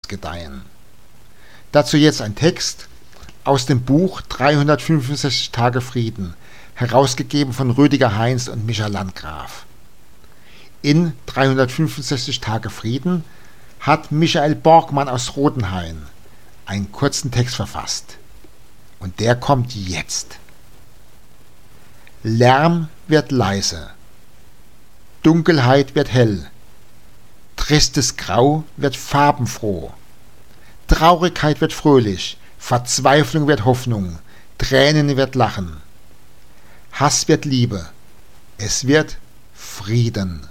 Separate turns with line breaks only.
gedeihen. Dazu jetzt ein Text aus dem Buch 365 Tage Frieden, herausgegeben von Rüdiger Heinz und Micha Landgraf. In 365 Tage Frieden hat Michael Borgmann aus Rodenhain einen kurzen Text verfasst. Und der kommt jetzt. Lärm wird leise, Dunkelheit wird hell, tristes Grau wird farbenfroh, Traurigkeit wird fröhlich, Verzweiflung wird Hoffnung, Tränen wird Lachen, Hass wird Liebe, es wird Frieden.